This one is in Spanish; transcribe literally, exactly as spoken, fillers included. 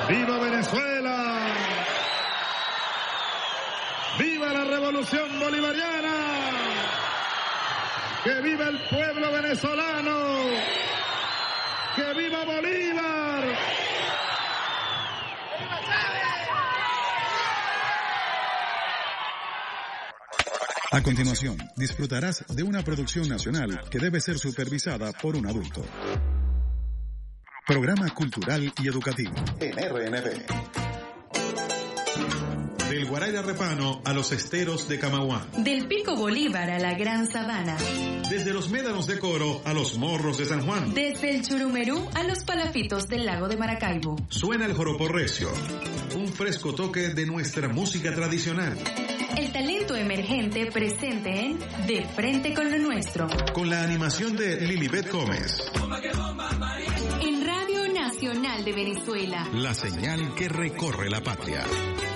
¡Viva Venezuela! ¡Viva la revolución bolivariana! ¡Que viva el pueblo venezolano! ¡Que viva Bolívar! A continuación, disfrutarás de una producción nacional que debe ser supervisada por un adulto. Programa cultural y educativo en R N B. Del Guaraira Repano a los esteros de Camaguán. Del Pico Bolívar a la Gran Sabana. Desde los médanos de Coro a los morros de San Juan. Desde el Churumerú a los palafitos del lago de Maracaibo. Suena el joropo recio, un fresco toque de nuestra música tradicional. El talento emergente presente en De Frente con lo Nuestro. Con la animación de Lilibet Gómez. En Radio Nacional de Venezuela. La señal que recorre la patria.